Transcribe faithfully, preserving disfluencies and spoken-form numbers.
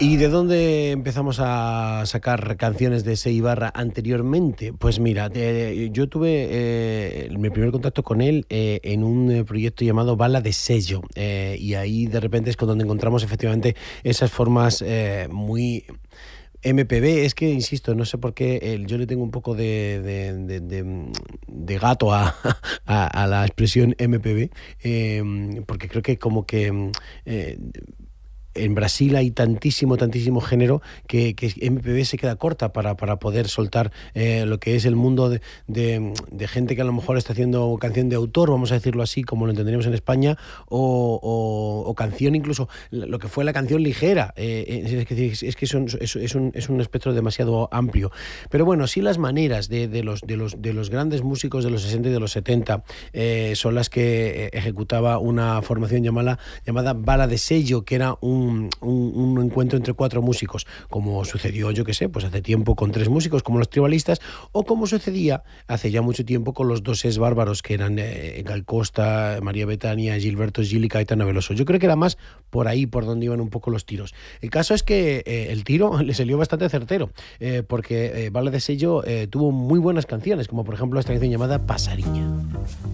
¿Y de dónde empezamos a sacar canciones de ese Ibarra anteriormente? Pues mira, eh, yo tuve eh, mi primer contacto con él eh, en un eh, proyecto llamado Bala de Sello, eh, y ahí de repente es con donde encontramos efectivamente esas formas eh, muy M P B. Es que, insisto, no sé por qué eh, yo le tengo un poco de, de, de, de, de gato a, a, a la expresión M P B, eh, porque creo que como que... Eh, en Brasil hay tantísimo, tantísimo género que, que M P B se queda corta para, para poder soltar eh, lo que es el mundo de, de, de gente que a lo mejor está haciendo canción de autor, vamos a decirlo así, como lo entenderíamos en España, o, o, o canción, incluso lo que fue la canción ligera. Eh, es, que, es que es un, es, es, un, es un espectro demasiado amplio. Pero bueno, sí, las maneras de, de, los, de, los, de los grandes músicos de los sesenta y de los setenta eh, son las que ejecutaba una formación llamada, llamada Bala de Sello, que era un Un, un, un encuentro entre cuatro músicos, como sucedió, yo que sé, pues hace tiempo con tres músicos, como los tribalistas, o como sucedía hace ya mucho tiempo con los doses bárbaros, que eran eh, Gal Costa, María Bethania, Gilberto Gil y Caetano Veloso. Yo creo que era más por ahí por donde iban un poco los tiros. El caso es que eh, el tiro le salió bastante certero, eh, porque eh, Bala de Sello eh, tuvo muy buenas canciones, como por ejemplo esta canción llamada Pasariña.